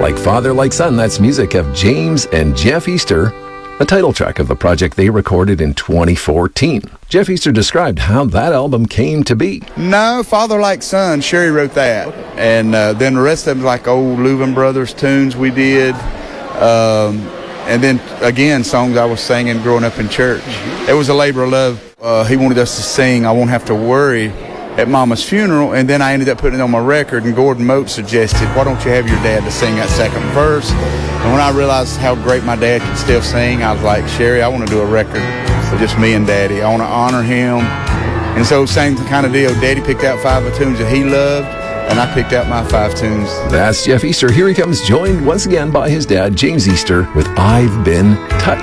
Like Father, Like Son, that's music of James and Jeff Easter, the title track of the project they recorded in 2014. Jeff Easter described how that album came to be. No, Father Like Son, Sherry wrote that. And then the rest of them like old Louvin Brothers tunes we did. And then, again, songs I was singing growing up in church. It was a labor of love. He wanted us to sing I Won't Have to Worry at Mama's funeral, and then I ended up putting it on my record, and Gordon Moat suggested, why don't you have your dad to sing that second verse? And when I realized how great my dad could still sing, I was like, Sherry, I want to do a record for just me and Daddy. I want to honor him. And so same kind of deal. Daddy picked out 5 of the tunes that he loved, and I picked out my 5 tunes. That's Jeff Easter. Here he comes, joined once again by his dad, James Easter, with I've Been Touched.